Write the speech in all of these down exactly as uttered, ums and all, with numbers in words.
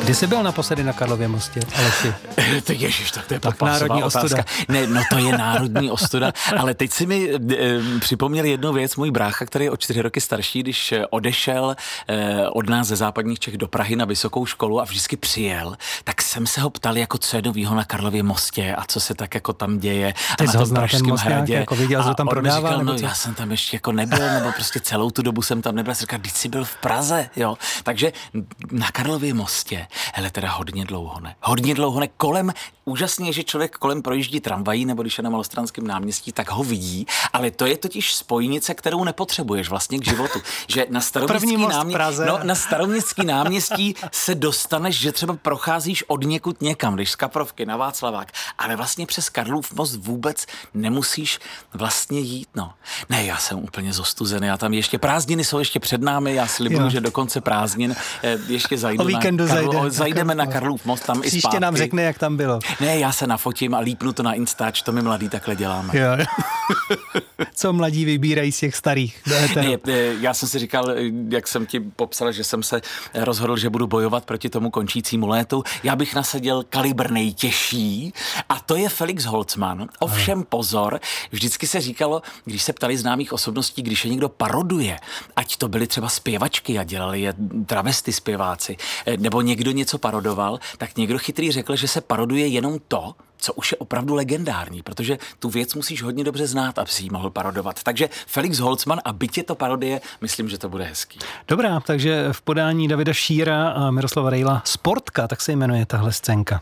Kdy jsi byl naposledy na Karlově mostě, Aleši? To ježiš, tak to je tak národní otázka. ostuda. Ne, no to je národní ostuda, ale teď si mi e, připomněl jednu věc, můj brácha, který je o čtyři roky starší, když odešel e, od nás ze západních Čech do Prahy na vysokou školu a vždycky přijel, tak jsem se ho ptal, jako co je novýho na Karlově mostě a co se tak jako tam děje. Ty a na tom Pražském hradě. Jako viděl, že tam prodával, říkal, nebo no, co? já jsem tam ještě jako nebyl, nebo prostě celou tu dobu jsem tam nebyl. Jsem říkal, když jsi byl v Praze, jo. Takže na Karlově mostě, hele, teda hodně dlouho ne. Hodně dlouho ne. Kolem, úžasně, že člověk kolem projíždí tramvají, nebo když je na Malostranském náměstí, tak ho vidí, ale to je totiž spojnice, kterou nepotřebuješ vlastně k životu. Že na Staroměstský náměstí, no, na Staroměstský náměstí se dostaneš, že třeba procházíš od někud někam, když z Kaprovky na Václavák, ale vlastně přes Karlův most vůbec nemusíš vlastně jít, no. Ne, já jsem úplně zostuzený, já tam ještě prázdniny jsou ještě před námi, já slibuju, jo. že do konce prázdnin eh, ještě zajdu o víkendu na Karlu, zajde, o, zajdeme na Karlův most, tam příště i zpátky. Nám řekne, jak tam bylo. Ne, já se nafotím a lípnu to na Instač, to my mladí takhle děláme. Jo. Co mladí vybírají z těch starých? Ne, já jsem si říkal, jak jsem ti popsal, že jsem se rozhodl, že budu bojovat proti tomu končícímu létu. Já bych nasadil kalibr nejtěžší a to je Felix Holzmann. Ovšem pozor, vždycky se říkalo, když se ptali známých osobností, když je někdo paroduje, ať to byly třeba zpěvačky a dělali je travesty zpěváci, nebo někdo něco parodoval, tak někdo chytrý řekl, že se paroduje jenom to, co už je opravdu legendární, protože tu věc musíš hodně dobře znát, aby si ji mohl parodovat. Takže Felix Holzmann a byť je to parodie, myslím, že to bude hezký. Dobrá, takže v podání Davida Šíra a Miroslava Rejla Sportka, tak se jmenuje tahle scénka.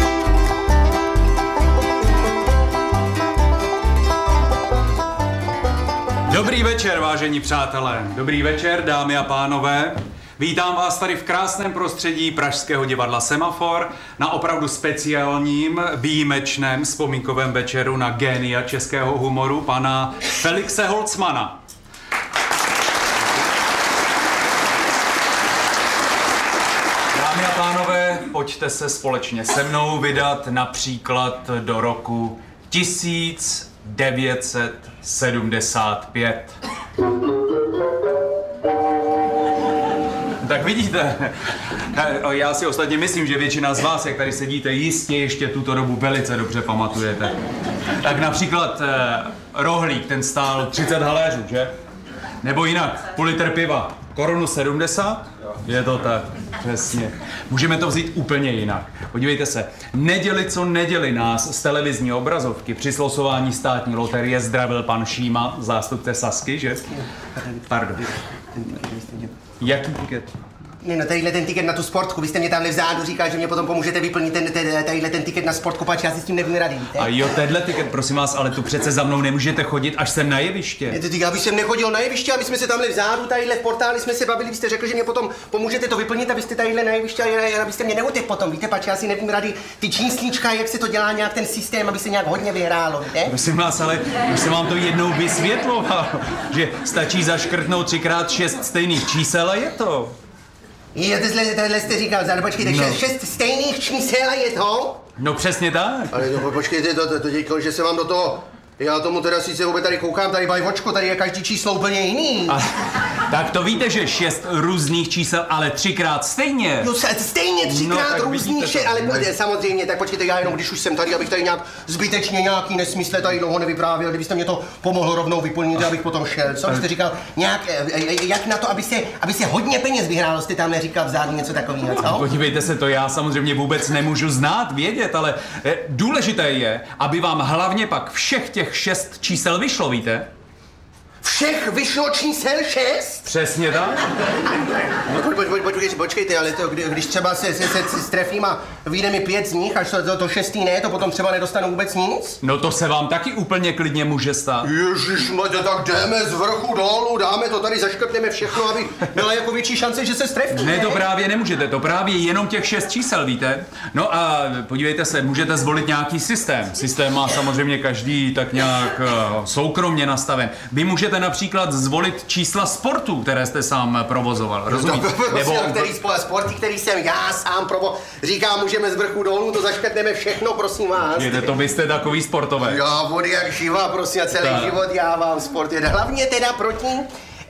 Dobrý večer, vážení přátelé. Dobrý večer, dámy a pánové. Vítám vás tady v krásném prostředí Pražského divadla Semafor na opravdu speciálním, výjimečném vzpomínkovém večeru na génia českého humoru, pana Felixe Holzmanna. Dámy a pánové, pojďte se společně se mnou vydat například do roku tisíc devět set sedmdesát pět. Tak vidíte, já si ostatně myslím, že většina z vás, jak tady sedíte, jistě ještě tuto dobu velice dobře pamatujete. Tak například eh, rohlík, ten stál třicet haléřů, že? Nebo jinak, půl litr piva, korunu sedmdesát? Je to tak, přesně. Můžeme to vzít úplně jinak. Podívejte se, neděli co neděli nás z televizní obrazovky při slosování státní loterie zdravil pan Šíma, zástupce Sazky, že? Pardon. Jaký tiket? Ne, no tadyhle ten tiket na tu sportku, vy jste mě tamhle vzadu říkal, že mě potom pomůžete vyplnit ten, ten, tadyhle ten tiket na sportku, pač já si s tím nevím rady, víte? A jo, tenhle tiket, prosím vás, ale tu přece za mnou nemůžete chodit až sem na jeviště. Ne, ty, já bych sem nechodil na jeviště a my jsme se tamhle vzadu, tadyhle v portáli jsme se bavili, vy jste řekl, že mě potom pomůžete to vyplnit, abyste tadyhle na jeviště a abyste mě neutek potom, víte, pač já si nevím rady, ty číslička, jak se to dělá nějak ten systém, aby se nějak hodně vyhrálo, víte? Prosím vás, ale už jsem vám to jednou vysvětloval, že stačí zaškrtnout třikrát šest stejných čísel a je to. Jo, tohle, tohle jste říkal, zále, počkejte, no. šest, šest stejných čísel a je to? No přesně tak. Ale no, počkejte, to, to, to děkal, že se vám do toho... Já tomu teda sice vůbec tady koukám, tady vajvočko, tady je každý číslo úplně jiný. A, tak to víte, že šest různých čísel, ale třikrát stejně. No stejně třikrát no, různých šest, ale ne. Samozřejmě, tak počkejte, já jenom když už jsem tady, abych tady nějak zbytečně nějaký nesmysle tady dlouho nevyprávěl, kdybyste mě to pomohl rovnou vyplnit, abych potom šel. Co byste říkal, nějak, jak na to, aby se, aby se hodně peněz vyhrálo, jste tam neříkal vzadu něco takového, co? Podívejte se, to já samozřejmě vůbec nemůžu znát, vědět, ale důležité je, aby vám hlavně pak všech těch šest čísel vyšlo, víte? Všech vyšlo čísel šest? Přesně tak. No, po, po, po, počkejte, ale to, kdy, když třeba se, se, se strefím a vyjde mi pět z nich, až to, to, to šestý ne, to potom třeba nedostanu vůbec nic? No to se vám taky úplně klidně může stát. Ježišmarja, tak jdeme z vrchu dolů, dáme to tady, zaškrtneme všechno, aby byla jako větší šance, že se strefí. Ne, to právě nemůžete, to právě jenom těch šest čísel, víte? No a podívejte se, můžete zvolit nějaký systém. Systém má samozřejmě každý tak nějak uh, soukromně nastaven. Vy můžete například zvolit čísla sportu, které jste sám provozoval, rozumíte? Nebo který sporty, který jsem já sám provo... Říkám, můžeme z vrchu dolů, to zaškrtneme všechno, prosím vás. Jde to, vy jste takový sportovec. Já vody jak živa, prosím, a celý tak. život já vám sport. Hlavně teda proti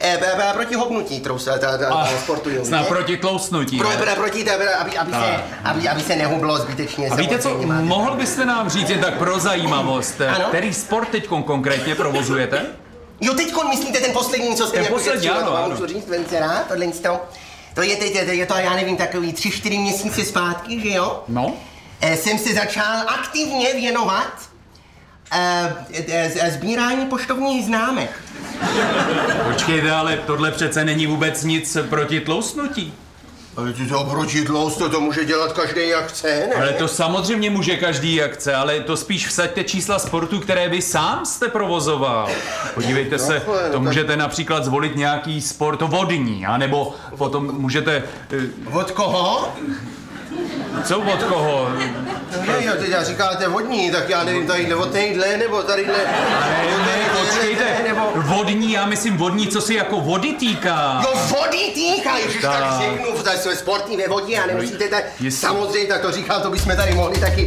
E, b, b, proti hobnutí, kterou se ta, ta, ta sportují. Snad proti tloustnutí. Pro, pro, proti, tebe, aby, aby, se, aby, aby se nehublo zbytečně. A víte co, mohl byste nám říct jen tak pro zajímavost, ano? Který sport teď konkrétně provozujete? Jo, teďkon myslíte ten poslední, co jste ten poslední, ano, ano. Můžu říct, velice rád, tohle to, to je teď, je to, já nevím, takový tři, čtyři měsíce zpátky, že jo? No. E, jsem se začal aktivně věnovat e, e, sbírání poštovních známek. Počkejte, ale tohle přece není vůbec nic proti tloustnutí. Ale ty to proti tloustu, to může dělat každý jak chce, ne? Ale to samozřejmě může každý jak chce, ale to spíš vsaďte čísla sportu, které vy sám jste provozoval. Podívejte se, to můžete například zvolit nějaký sport vodní, anebo potom můžete... Od koho? Co od koho? No ne, jo, teď já říkáte vodní, tak já nevím, tadyhle od téhle, nebo tadyhle... Ne, ne, počkejte, nebo... vodní, já myslím vodní, co si jako vody týká. Jo, vody týká, ježiš, tak, tak řeknu, tady jsme sportní ve vodě a nemusíte tak... Samozřejmě, tak to říkám, to bychom tady mohli taky...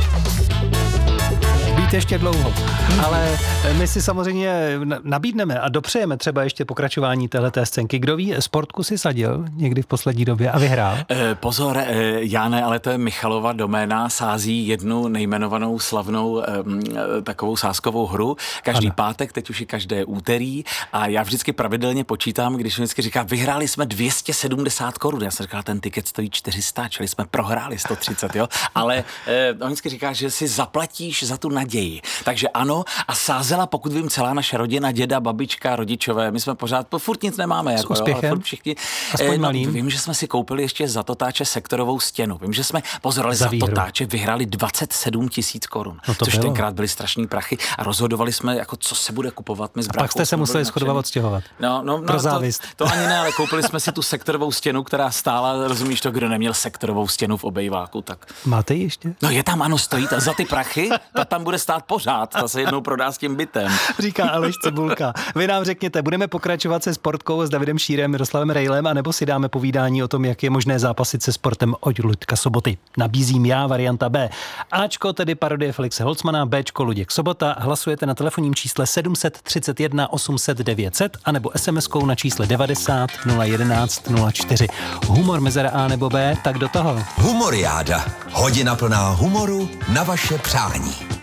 Být ještě dlouho, ale my si samozřejmě nabídneme a dopřejeme třeba ještě pokračování téhleté scénky. Kdo ví, Sportku si sadil někdy v poslední době a vyhrál? E, pozor, e, já ne, ale to je Michalova doména, sází jednu nejmenovanou slavnou e, takovou sázkovou hru. Každý ano. pátek, teď už je každé úterý a já vždycky pravidelně počítám, když mi vždycky říká, vyhráli jsme dvě stě sedmdesát korun. Já jsem říkal, ten tiket stojí čtyři sta, čili jsme prohráli sto třicet, jo. Ale e, on vždycky říká, že si zaplatíš za tu naději. Takže ano, a sázela, pokud vím, celá naše rodina, děda, babička, rodičové, my jsme pořád, furt nic nemáme, jako, jo, ale furt všichni. Aspoň eh, no, malým. Vím, že jsme si koupili ještě za Totáče sektorovou stěnu. Vím, že jsme pozorali za, za Totáče, vyhráli dvacet sedm tisíc korun, no což bylo. Tenkrát byly strašný prachy a rozhodovali jsme, jako co se bude kupovat. My s a pak jste se museli shodovat odstěhovat. No, no, no, pro závist. To, to ani ne, ale koupili jsme si tu sektorovou stěnu, která stála, rozumíš to, kdo neměl sektorovou stěnu v obejváku, tak. Máte ji ještě? No je tam, ano, stojí ta, za ty prachy, ta tam bude stát pořád, ta se jednou prodá s tím bytem. Říká Aleš Cibulka. Vy nám řekněte, budeme pokračovat se Sportkou s Davidem Šírem, Miroslavem Rejlem, anebo si dáme povídání o tom, jak je možné zápasit se sportem od Luďka Soboty. Nabízím já varianta B. Ačko, tedy parodie Felixe Holcmana, Bčko Luděk Sobota. Hlasujete na telefonním čísle sedm set třicet jedna osm set devět set anebo es em eskou na čísle devadesát nula jedenáct nula čtyři. Humor mezera A nebo B, tak do toho. Humoriáda. Hodina plná humoru na vaše přání.